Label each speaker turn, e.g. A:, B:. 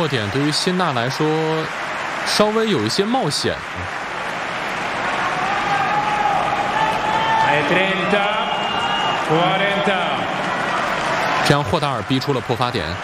A: 落点对于辛纳来说稍微有一些冒险。这样霍达尔逼出了破发点。